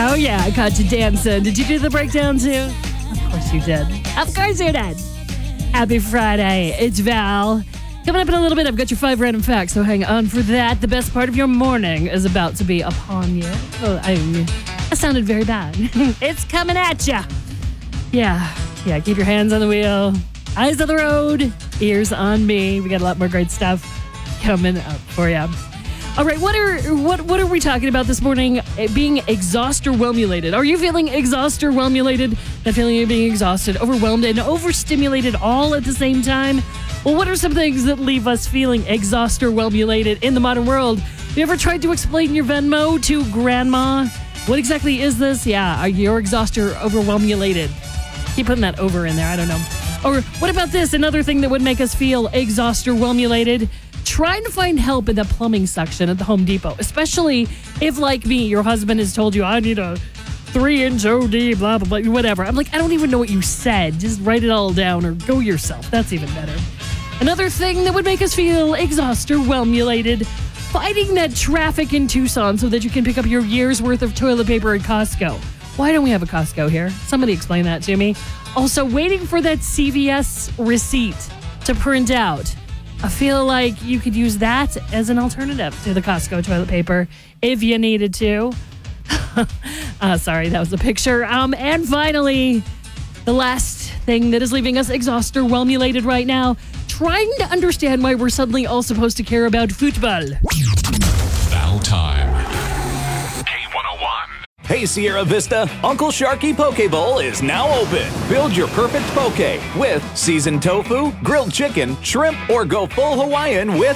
Oh, yeah, I caught you dancing. Did you do the breakdown too? Of course you did. Of course you did. Happy Friday. It's Val. Coming up in a little bit, I've got your 5 random facts, so hang on for that. The best part of your morning is about to be upon you. Oh, that sounded very bad. It's coming at ya. Yeah, keep your hands on the wheel, eyes on the road, ears on me. We got a lot more great stuff coming up for you. All right, what are we talking about this morning? Being exhausted-whelmulated. Are you feeling exhausted-whelmulated? That feeling of being exhausted, overwhelmed, and overstimulated all at the same time? Well, what are some things that leave us feeling exhausted-whelmulated in the modern world? Have you ever tried to explain your Venmo to grandma? What exactly is this? Yeah, you're exhausted or overwhelmulated. Keep putting that over in there. I don't know. Or what about this? Another thing that would make us feel exhausted-whelmulated? Trying to find help in the plumbing section at the Home Depot, especially if, like me, your husband has told you, I need a 3-inch OD, blah, blah, blah, whatever. I'm like, I don't even know what you said. Just write it all down or go yourself. That's even better. Another thing that would make us feel exhausted-whelmulated, fighting that traffic in Tucson so that you can pick up your year's worth of toilet paper at Costco. Why don't we have a Costco here? Somebody explain that to me. Also, waiting for that CVS receipt to print out. I feel like you could use that as an alternative to the Costco toilet paper if you needed to. Sorry, that was a picture. And finally, the last thing that is leaving us exhausted-whelmulated right now, trying to understand why we're suddenly all supposed to care about football. Battle time. K101. Hey, Sierra Vista, Uncle Sharky Poke Bowl is now open. Build your perfect poke with seasoned tofu, grilled chicken, shrimp, or go full Hawaiian with